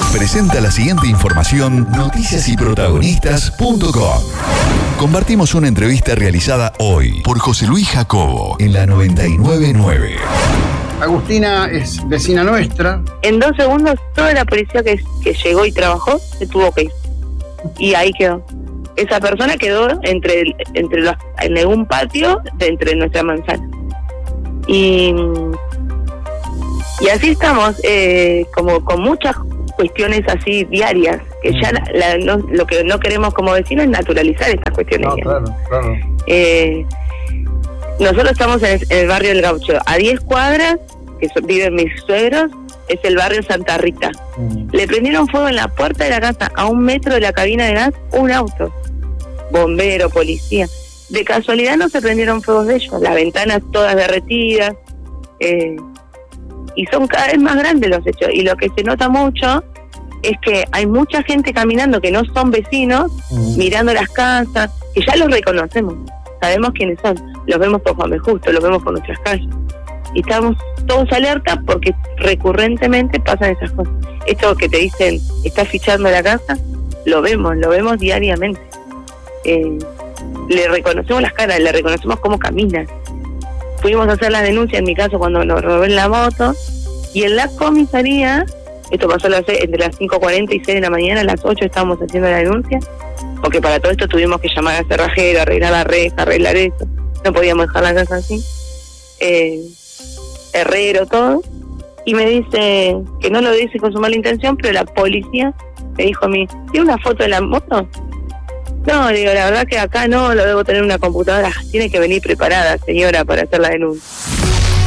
presenta la siguiente información noticiasyprotagonistas.com. Compartimos una entrevista realizada hoy por José Luis Jacobo en la 999. Agustina es vecina nuestra. En 2 segundos, toda la policía que llegó y trabajó se tuvo que ir. Y ahí quedó. Esa persona quedó en un patio de entre nuestra manzana. Y así estamos, como con muchas cuestiones así diarias, que ya lo que no queremos como vecinos es naturalizar estas cuestiones. No, claro. Nosotros estamos en el barrio del Gaucho, a 10 cuadras, que viven mis suegros, es el barrio Santa Rita. Le prendieron fuego en la puerta de la casa, a 1 metro de la cabina de gas, un auto. Bombero, policía. De casualidad no se prendieron fuegos de ellos, las ventanas todas derretidas, y son cada vez más grandes los hechos. Y lo que se nota mucho es que hay mucha gente caminando que no son vecinos, mirando las casas, que ya los reconocemos, sabemos quiénes son, los vemos por Juan B. Justo, los vemos por nuestras calles. Y estamos todos alerta porque recurrentemente pasan esas cosas. Esto que te dicen, estás fichando la casa, lo vemos diariamente. Le reconocemos las caras, le reconocemos cómo camina. Fuimos a hacer la denuncia en mi caso cuando nos robé la moto, y en la comisaría, esto pasó entre las 5:40 y 6 de la mañana, a las 8 estábamos haciendo la denuncia, porque para todo esto tuvimos que llamar al cerrajero, arreglar la reja, arreglar eso, no podíamos dejar la casa así, herrero, todo, y me dice que no lo dice con su mala intención, pero la policía me dijo a mí, ¿tiene una foto de la moto? No, le digo, la verdad que acá no, lo debo tener en una computadora. Tiene que venir preparada, señora, para hacer la denuncia.